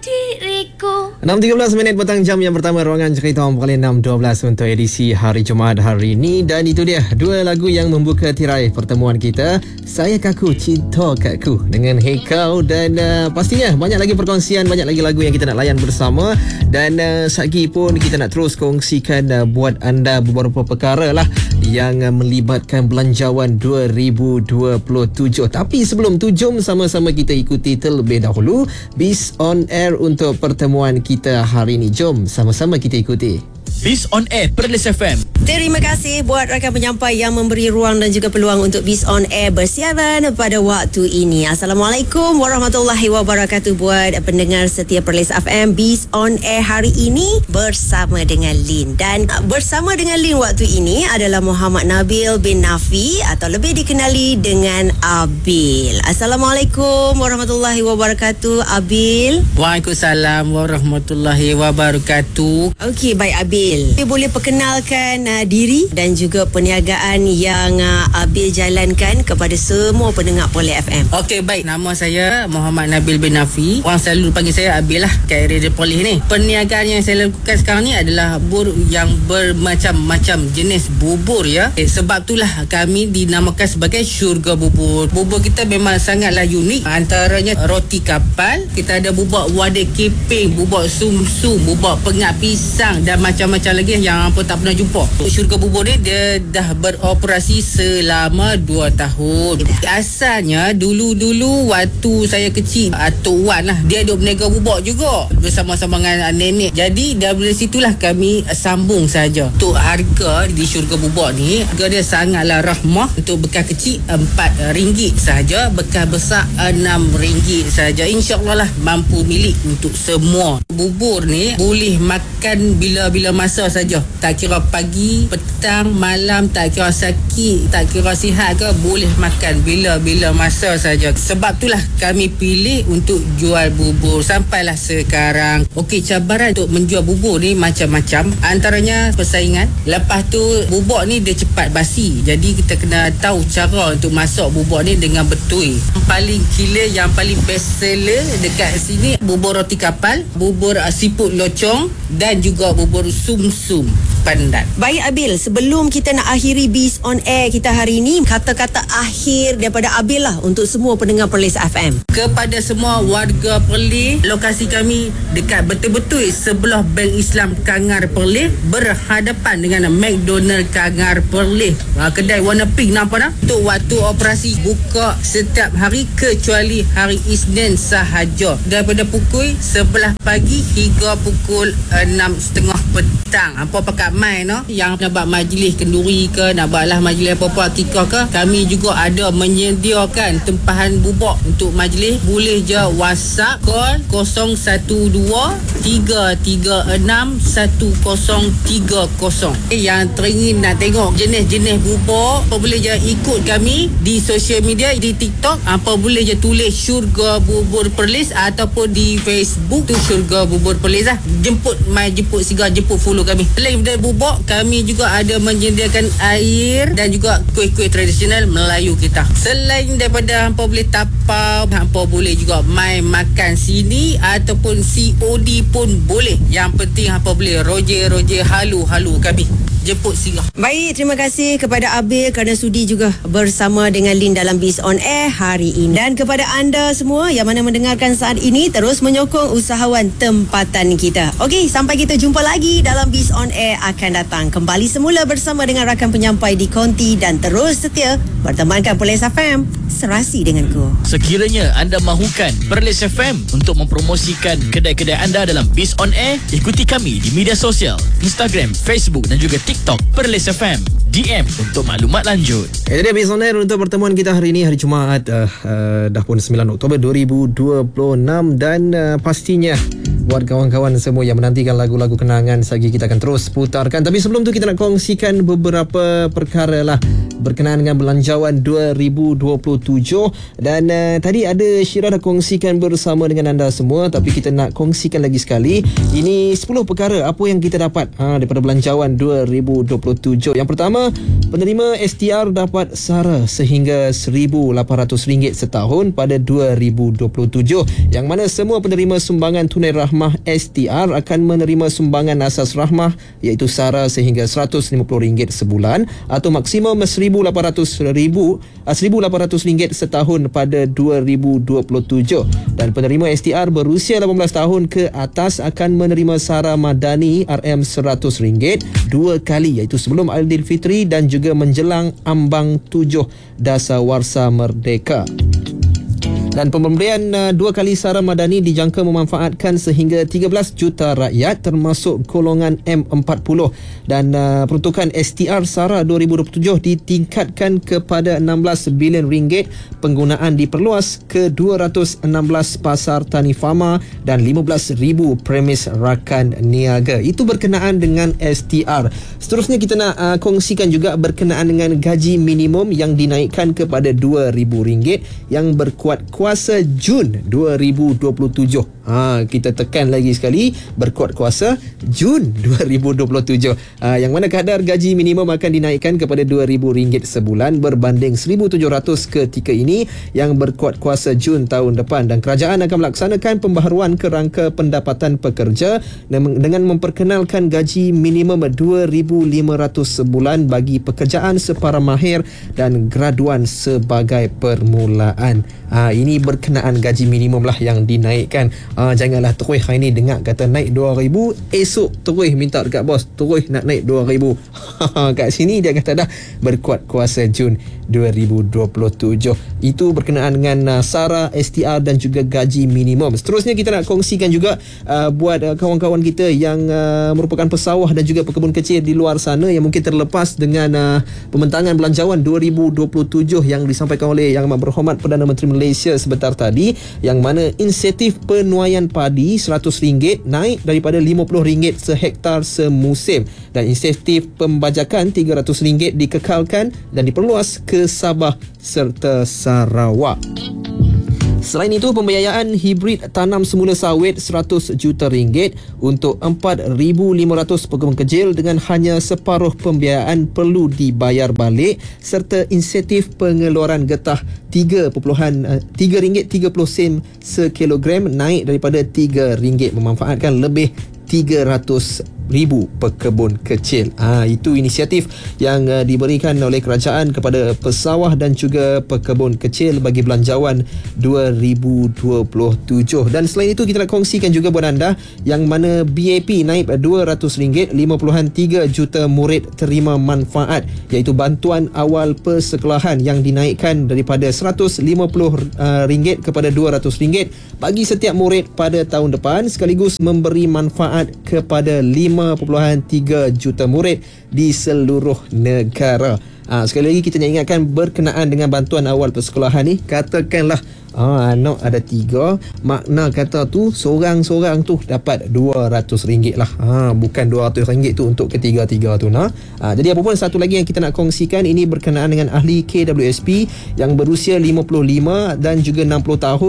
diriku. 6.13 minit petang, jam yang pertama ruangan cerita Om kali 6.12 untuk edisi hari Jumaat hari ini. Dan itu dia dua lagu yang membuka tirai pertemuan kita. Saya Kaku, Cinta Kakku dengan Hey Kau. Dan pastinya banyak lagi perkongsian, banyak lagi lagu yang kita nak layan bersama. Dan lagi pun kita nak terus kongsikan buat anda beberapa perkara lah yang melibatkan belanjawan 2027. Tapi sebelum tu, jom sama-sama kita ikuti terlebih dahulu Biz On Air untuk pertemuan kita hari ini. Jom sama-sama kita ikuti Biz On Air Perlis FM. Terima kasih buat rakan penyampai yang memberi ruang dan juga peluang untuk Biz On Air bersiaran pada waktu ini. Assalamualaikum warahmatullahi wabarakatuh buat pendengar setia Perlis FM. Biz On Air hari ini bersama dengan Lin. Dan bersama dengan Lin waktu ini adalah Muhammad Nabil bin Nafi atau lebih dikenali dengan Abil. Assalamualaikum warahmatullahi wabarakatuh, Abil. Waalaikumsalam warahmatullahi wabarakatuh. Okey, baik Abil. Boleh perkenalkan diri dan juga perniagaan yang Abil jalankan kepada semua pendengar Poli FM. Okey, baik. Nama saya Muhammad Nabil bin Nafi. Orang selalu panggil saya Abil lah kat area Poli ni. Perniagaan yang saya lakukan sekarang ni adalah bubur yang bermacam-macam jenis bubur ya. Sebab itulah kami dinamakan sebagai syurga bubur. Bubur kita memang sangatlah unik. Antaranya roti kapal, kita ada bubur wadah keping, bubur sumsum, bubur pengat pisang dan macam-macam lagi yang apa tak pernah jumpa. Syurga bubur ni dia dah beroperasi selama 2 tahun. Asalnya dulu-dulu waktu saya kecil, Atuk Wan lah, dia duk berniaga bubur juga bersama-sama dengan nenek. Jadi dari situlah kami sambung saja. Untuk harga di syurga bubur ni, harga dia sangatlah rahmah. Untuk bekas kecil RM4 sahaja, bekas besar RM6 sahaja. InsyaAllah lah mampu milik untuk semua. Bubur ni boleh makan bila-bila masa saja. Tak kira pagi, petang, malam, tak kira sakit, tak kira sihat ke, boleh makan bila-bila masa saja. Sebab itulah kami pilih untuk jual bubur sampailah sekarang. Okey, cabaran untuk menjual bubur ni macam-macam. Antaranya persaingan. Lepas tu bubur ni dia cepat basi. Jadi kita kena tahu cara untuk masak bubur ni dengan betul. Yang paling killer, yang paling best seller dekat sini bubur roti kapal, bubur siput locong dan juga bubur sumsum pandan. Baik Abil, sebelum kita nak akhiri Biz On Air kita hari ini, kata-kata akhir daripada Abil lah untuk semua pendengar Perlis FM. Kepada semua warga Perlis, lokasi kami dekat betul-betul sebelah Bank Islam Kangar Perlis, berhadapan dengan McDonald Kangar Perlis. Kedai warna pink nampak tak? Untuk waktu operasi buka setiap hari kecuali hari Isnin sahaja, daripada pukul 11 pagi hingga pukul 6.30 petang. Apa pakat main no? Yang nak buat majlis kenduri ke, nak buatlah majlis apa-apa akikah ke, kami juga ada menyediakan tempahan bubuk untuk majlis. Boleh je WhatsApp call 012-336-1030. Yang teringin nak tengok jenis-jenis bubuk, apa boleh je ikut kami di social media, di TikTok, apa boleh je tulis Syurga Bubur Perlis ataupun di Facebook tu Syurga Bubur Perlis lah. Jemput Sigar, jemput follow kami. Selain dari bubuk, kami juga ada menyediakan air dan juga kuih-kuih tradisional Melayu kita. Selain daripada hampa boleh tapau, hampa boleh juga main makan sini ataupun COD pun boleh. Yang penting hampa boleh rojer-rojer halu-halu kami. Jemput Sigar. Baik, terima kasih kepada Abil kerana sudi juga bersama dengan Lin dalam Biz On Air hari ini. Dan kepada anda semua yang mana mendengarkan saat ini, terus menyokong usahawan tempatan kita. Okey, sampai kita jumpa lagi dalam Biz On Air akan datang. Kembali semula bersama dengan rakan penyampai di Konti dan terus setia bertemankan Perlis FM. Serasi denganku. Sekiranya anda mahukan Perlis FM untuk mempromosikan kedai-kedai anda dalam Biz On Air, ikuti kami di media sosial Instagram, Facebook dan juga TikTok Perlis FM. DM untuk maklumat lanjut. Itu dia Biz On Air untuk pertemuan kita hari ini, hari Jumaat dah pun 9 Oktober 2026. Dan pastinya buat kawan-kawan semua yang menantikan lagu-lagu kenangan, lagi kita akan terus putarkan. Tapi sebelum tu kita nak kongsikan beberapa perkara lah berkenaan dengan belanjawan 2027. Dan tadi ada Syirah dah kongsikan bersama dengan anda semua, tapi kita nak kongsikan lagi sekali. Ini 10 perkara apa yang kita dapat daripada belanjawan 2027. Yang pertama, Penerima STR dapat sara sehingga RM1,800 setahun pada 2027, yang mana semua penerima sumbangan tunai rahmah STR akan menerima sumbangan asas rahmah iaitu sara sehingga RM150 sebulan atau maksimum RM1,800 setahun pada 2027, dan penerima STR berusia 18 tahun ke atas akan menerima sara madani RM100 dua kali, iaitu sebelum Aidilfitri dan juga menjelang ambang 7 Dasawarsa Merdeka. Dan pemberian 2 kali sara madani dijangka memanfaatkan sehingga 13 juta rakyat termasuk golongan M40, dan peruntukan STR SARA 2027 ditingkatkan kepada RM16 bilion. Penggunaan diperluas ke 216 pasar tani fama dan 15,000 premis rakan niaga. Itu berkenaan dengan STR. Seterusnya kita nak kongsikan juga berkenaan dengan gaji minimum yang dinaikkan kepada RM2,000 yang berkuat kuasa Jun 2027. Kita tekan lagi sekali, berkuat kuasa Jun 2027. Yang mana kadar gaji minimum akan dinaikkan kepada RM2,000 sebulan berbanding RM1,700 ketika ini yang berkuat kuasa Jun tahun depan, dan kerajaan akan melaksanakan pembaharuan kerangka pendapatan pekerja dengan memperkenalkan gaji minimum RM2,500 sebulan bagi pekerjaan separa mahir dan graduan sebagai permulaan. Ini berkenaan gaji minimum lah yang dinaikkan. Janganlah terus hari ni dengar kata naik RM2,000, esok terus minta dekat bos terus nak naik RM2,000. Kat sini dia kata dah berkuat kuasa Jun 2027. Itu berkenaan dengan SARA, STR dan juga gaji minimum. Seterusnya kita nak kongsikan juga buat kawan-kawan kita yang merupakan pesawah dan juga pekebun kecil di luar sana yang mungkin terlepas dengan pembentangan belanjawan 2027 yang disampaikan oleh Yang Amat Berhormat Perdana Menteri Malaysia sebentar tadi, yang mana insentif penuaian padi RM100 naik daripada RM50 sehektar semusim, dan insentif pembajakan RM300 dikekalkan dan diperluas ke Sabah serta Sarawak. Selain itu, pembiayaan hibrid tanam semula sawit RM100 juta untuk 4,500 pekebun kecil dengan hanya separuh pembiayaan perlu dibayar balik, serta insentif pengeluaran getah RM3.30 sekilogram naik daripada RM3, memanfaatkan lebih 300,000 pekebun kecil. Itu inisiatif yang diberikan oleh kerajaan kepada pesawah dan juga pekebun kecil bagi belanjawan 2027. Dan selain itu kita nak kongsikan juga buat anda yang mana BAP naik RM200, 5.3 juta murid terima manfaat, iaitu bantuan awal persekolahan yang dinaikkan daripada RM150 kepada RM200 bagi setiap murid pada tahun depan, sekaligus memberi manfaat kepada 5.3 juta murid di seluruh negara. Sekali lagi kita nak ingatkan berkenaan dengan bantuan awal persekolahan ni, katakanlah anak ada 3, makna kata tu seorang-seorang tu dapat RM200 lah. Bukan RM200 tu untuk ketiga-tiga tu nah. Jadi apa pun satu lagi yang kita nak kongsikan ini berkenaan dengan ahli KWSP yang berusia 55 dan juga 60 tahun